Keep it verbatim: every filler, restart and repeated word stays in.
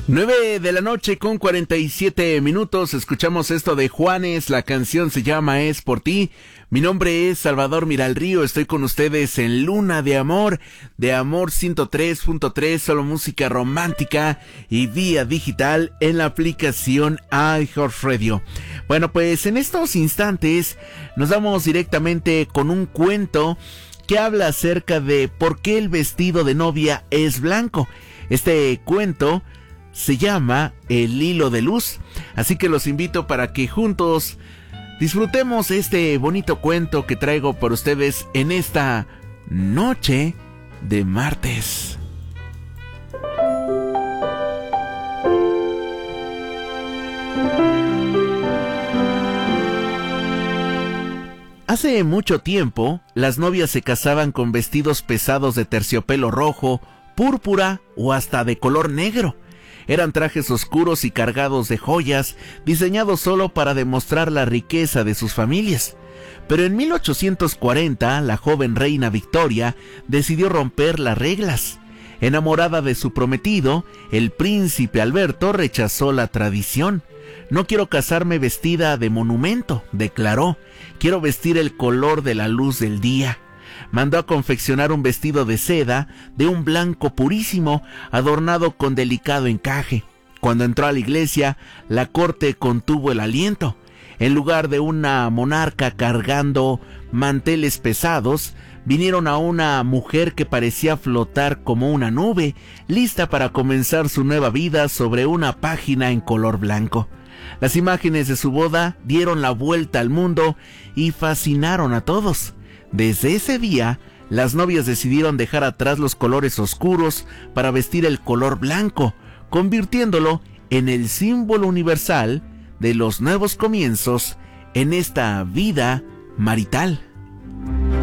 nueve de la noche con cuarenta y siete minutos, escuchamos esto de Juanes, la canción se llama Es por ti. Mi nombre es Salvador Miralrío, estoy con ustedes en Luna de Amor, de Amor ciento tres punto tres, solo música romántica y vía digital en la aplicación iHeartRadio. Bueno, pues en estos instantes nos vamos directamente con un cuento que habla acerca de por qué el vestido de novia es blanco. Este cuento se llama El hilo de luz, así que los invito para que juntos disfrutemos este bonito cuento que traigo por ustedes en esta noche de martes. Hace mucho tiempo, las novias se casaban con vestidos pesados de terciopelo rojo, púrpura o hasta de color negro. Eran trajes oscuros y cargados de joyas, diseñados solo para demostrar la riqueza de sus familias. Pero en mil ochocientos cuarenta, la joven reina Victoria decidió romper las reglas. Enamorada de su prometido, el príncipe Alberto rechazó la tradición. «No quiero casarme vestida de monumento», declaró. «Quiero vestir el color de la luz del día». Mandó a confeccionar un vestido de seda de un blanco purísimo, adornado con delicado encaje. Cuando entró a la iglesia, la corte contuvo el aliento. En lugar de una monarca cargando manteles pesados, vinieron a una mujer que parecía flotar como una nube, lista para comenzar su nueva vida sobre una página en color blanco. Las imágenes de su boda dieron la vuelta al mundo y fascinaron a todos. Desde ese día, las novias decidieron dejar atrás los colores oscuros para vestir el color blanco, convirtiéndolo en el símbolo universal de los nuevos comienzos en esta vida marital.